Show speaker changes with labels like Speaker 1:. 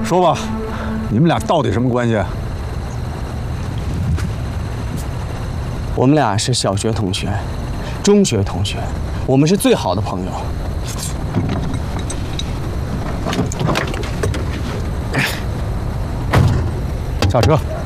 Speaker 1: 说吧，你们俩到底什么关系？
Speaker 2: 我们俩是小学同学，中学同学，我们是最好的朋友。
Speaker 1: 下车。